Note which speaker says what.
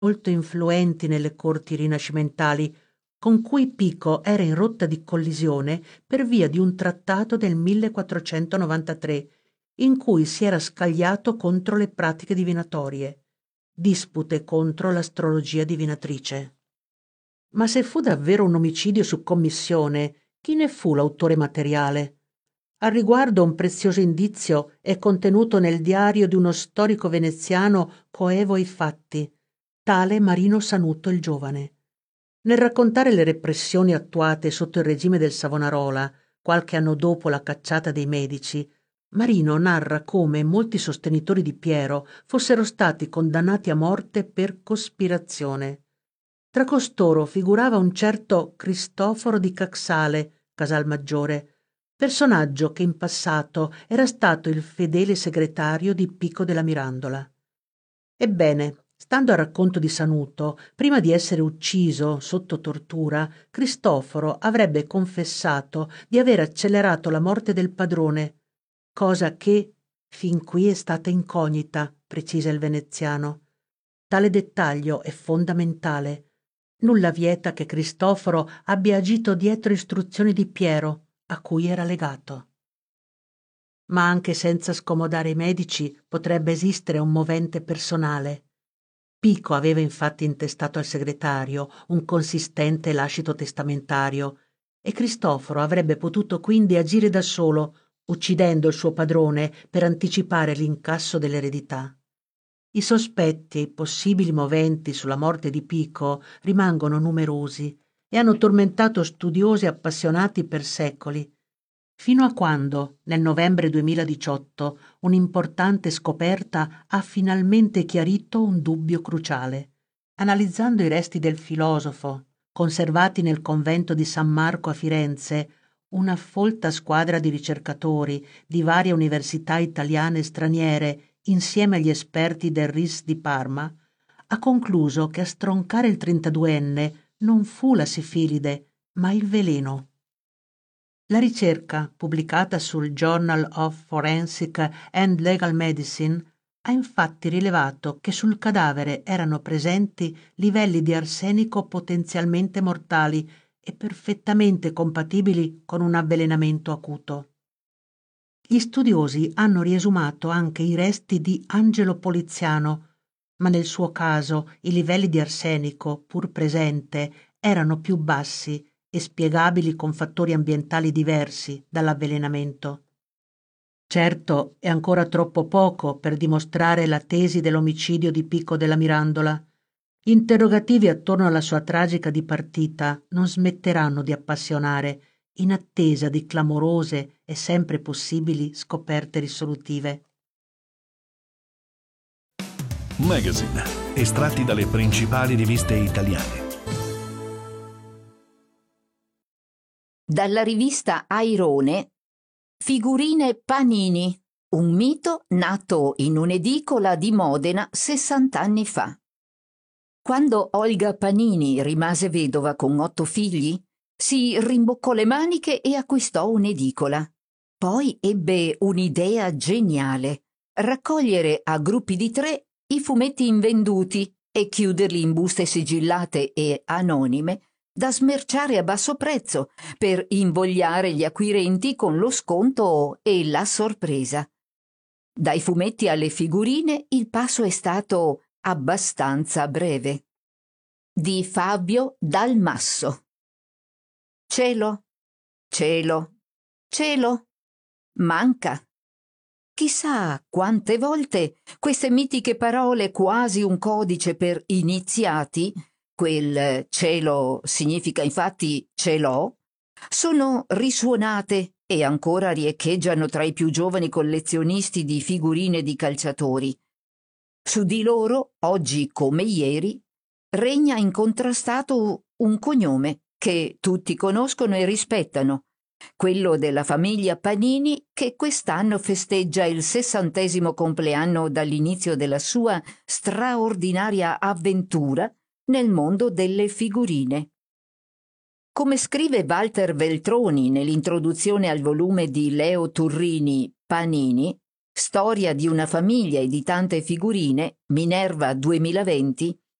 Speaker 1: molto influenti nelle corti rinascimentali, con cui Pico era in rotta di collisione per via di un trattato del 1493, in cui si era scagliato contro le pratiche divinatorie, dispute contro l'astrologia divinatrice. Ma se fu davvero un omicidio su commissione, chi ne fu l'autore materiale? Al riguardo un prezioso indizio è contenuto nel diario di uno storico veneziano coevo ai fatti, tale Marino Sanuto il Giovane. Nel raccontare le repressioni attuate sotto il regime del Savonarola, qualche anno dopo la cacciata dei Medici, Marino narra come molti sostenitori di Piero fossero stati condannati a morte per cospirazione. Tra costoro figurava un certo Cristoforo di Caxale, Casalmaggiore, personaggio che in passato era stato il fedele segretario di Pico della Mirandola. Ebbene, stando al racconto di Sanuto, prima di essere ucciso sotto tortura, Cristoforo avrebbe confessato di aver accelerato la morte del padrone, cosa che fin qui è stata incognita, precisa il veneziano. Tale dettaglio è fondamentale. Nulla vieta che Cristoforo abbia agito dietro istruzioni di Piero, a cui era legato. Ma anche senza scomodare i medici potrebbe esistere un movente personale. Pico aveva infatti intestato al segretario un consistente e lascito testamentario e Cristoforo avrebbe potuto quindi agire da solo, uccidendo il suo padrone per anticipare l'incasso dell'eredità. I sospetti e i possibili moventi sulla morte di Pico rimangono numerosi e hanno tormentato studiosi appassionati per secoli, fino a quando, nel novembre 2018, un'importante scoperta ha finalmente chiarito un dubbio cruciale. Analizzando i resti del filosofo, conservati nel convento di San Marco a Firenze, una folta squadra di ricercatori di varie università italiane e straniere, insieme agli esperti del RIS di Parma, ha concluso che a stroncare il 32enne non fu la sifilide, ma il veleno. La ricerca, pubblicata sul Journal of Forensic and Legal Medicine, ha infatti rilevato che sul cadavere erano presenti livelli di arsenico potenzialmente mortali e perfettamente compatibili con un avvelenamento acuto. Gli studiosi hanno riesumato anche i resti di Angelo Poliziano, ma nel suo caso i livelli di arsenico, pur presente, erano più bassi e spiegabili con fattori ambientali diversi dall'avvelenamento. Certo, è ancora troppo poco per dimostrare la tesi dell'omicidio di Pico della Mirandola. Gli interrogativi attorno alla sua tragica dipartita non smetteranno di appassionare in attesa di clamorose e sempre possibili scoperte risolutive.
Speaker 2: Magazine, estratti dalle principali riviste italiane.
Speaker 3: Dalla rivista Airone, Figurine Panini, un mito nato in un'edicola di Modena 60 anni fa. Quando Olga Panini rimase vedova con 8 figli, si rimboccò le maniche e acquistò un'edicola. Poi ebbe un'idea geniale: raccogliere a gruppi di 3 i fumetti invenduti e chiuderli in buste sigillate e anonime da smerciare a basso prezzo per invogliare gli acquirenti con lo sconto e la sorpresa. Dai fumetti alle figurine il passo è stato abbastanza breve. Di Fabio Dalmasso. Cielo, cielo, cielo, manca. Chissà quante volte queste mitiche parole, quasi un codice per iniziati, quel cielo significa infatti ce l'ho, sono risuonate e ancora riecheggiano tra i più giovani collezionisti di figurine di calciatori. Su di loro, oggi come ieri, regna incontrastato un cognome che tutti conoscono e rispettano, quello della famiglia Panini, che quest'anno festeggia il 60° compleanno dall'inizio della sua straordinaria avventura nel mondo delle figurine. Come scrive Walter Veltroni nell'introduzione al volume di Leo Turrini, Panini, Storia di una famiglia e di tante figurine, Minerva 2020,